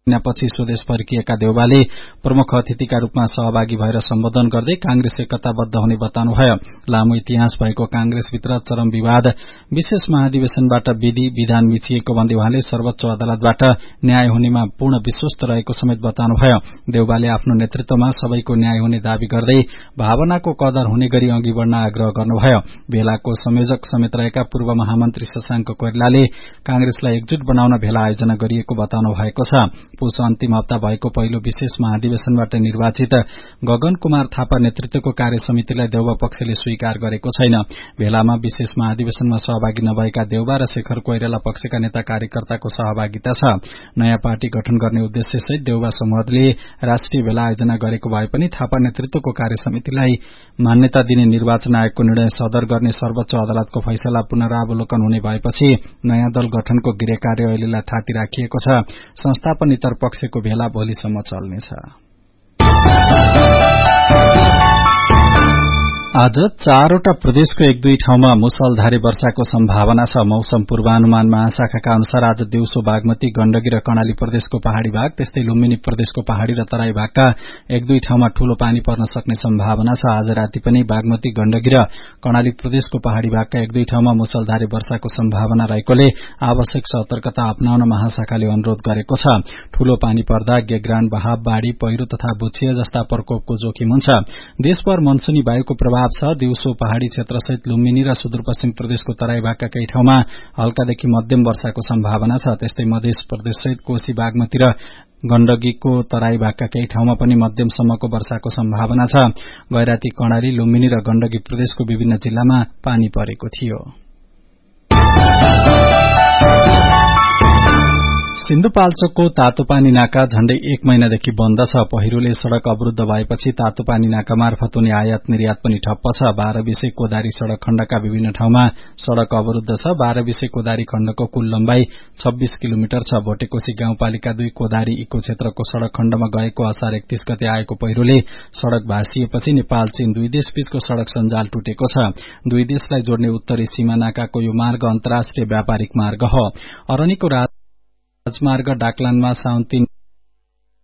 पछि स्वदेश फर्किएका देउवाले प्रमुख अतिथिका रूपमा सहभागी भएर सम्बोधन गर्दै कांग्रेस एकताबद्ध हुने बताउनुभयो। लामो इतिहास भएको कांग्रेसभित्र चरम विवाद, विशेष महाधिवेशनबाट विधि विधान मिचिएको भन्दै उहाँले सर्वोच्च अदालतबाट न्याय हुनेमा पूर्ण विश्वस्त रहेको समेत बताउनुभयो। देउवाले आफ्नो नेतृत्वमा सबैको न्याय हुने दावी गर्दै भावनाको कदर हुने गरी अघि बढ्न आग्रह गर्नुभयो। भेलाको संयोजक समेत रहेका पूर्व महामन्त्री शशांक कोइरालाले कांग्रेसलाई एकजुट बनाउन भेला आयोजना गरिएको बताउनु भएको छ। पुष अन्तिम हप्ता भएको पहिलो विशेष महाधिवेशनबाट निर्वाचित गगन कुमार थापा नेतृत्वको कार्य समितिलाई देउवा पक्षले स्वीकार गरेको छैन। भेलामा विशेष महाधिवेशनमा सहभागी नभएका देउवा र शेखर कोइराला पक्षका नेता कार्यकर्ताको सहभागिता छ। नयाँ पार्टी गठन गर्ने उद्देश्यसहित देउवा समूहले राष्ट्रिय भेला आयोजना गरेको भए पनि थापा नेतृत्वको कार्य समितिलाई मान्यता दिने निर्वाचन आयोगको निर्णय सदर गर्ने सर्वोच्च अदालतको फैसला पुनरावलोकन हुने भएपछि नयाँ दल गठनको गृह कार्य अहिलेलाई थाती राखिएको छ। संस्थापन इतर पक्षको भेला भोलिसम्म चल्नेछ। आज 4वटा प्रदेशको 1-2 ठाउँमा मुसलधारे वर्षाको सम्भावना छ। मौसम पूर्वानुमान महाशाखाका अनुसार आज दिउँसो बागमती, गण्डकी र कर्णाली प्रदेशको पहाड़ी भाग, त्यस्तै लुम्बिनी प्रदेशको पहाड़ी र तराई भागका 1-2 ठाउँमा ठूलो पानी पर्न सक्ने सम्भावना छ। आज राति पनि बागमती, गण्डकी र कर्णाली प्रदेशको पहाड़ी भागका 1-2 ठाउँमा मुसलधारे वर्षाको सम्भावना रहेकोले आवश्यक सतर्कता अपनाउन महाशाखाले अनुरोध गरेको छ। ठूलो पानी पर्दा गेग्रान, बहाव, बाढ़ी, पहिरो तथा बुछिया जस्ता प्रकोपको जोखिम हुन्छ। देशभर मनसुनी वायुको प्रभाव छ। दिउँसो पहाड़ी क्षेत्रसहित लुम्बिनी र सुदूरपश्चिम प्रदेशको तराई भागका केही ठाउँमा हल्कादेखि मध्यम वर्षाको सम्भावना छ। त्यस्तै मध्य प्रदेशसहित कोशी, बागमती र गण्डकीको तराई भागका केही ठाउँमा पनि मध्यमसम्मको वर्षाको सम्भावना छ। गैराती, कर्णाली, लुम्बिनी र गण्डकी प्रदेशको विभिन्न जिल्लामा पानी परेको थियो। सिन्धुपाल्चोकको तातोपानी नाका झण्डै 1 महिनादेखि बन्द छ। पहिरोले सड़क अवरुद्ध भएपछि तातोपानी नाका मार्फत हुने आयात निर्यात पनि ठप्प छ। 12-20 कोदारी सड़क खण्डका विभिन्न ठाउँमा सड़क अवरुद्ध छ। 12-20 कोदारी खण्डको कुल लम्बाई 26 किलोमिटर छ। भोटेकोशी गाउँपालिका 2 कोदारी इको क्षेत्रको सड़क खण्डमा गएको असार 31 गते आएको पहिरोले सड़क भाँसिएपछि नेपाल चीन दुई देशबीचको सड़क सञ्जाल टुटेको छ। दुई देशलाई जोड्ने उत्तरी सीमा नाकाको यो मार्ग अन्तर्राष्ट्रिय व्यापारिक मार्ग हो। अरनिको राजमार्ग डाकलानमा साउन 3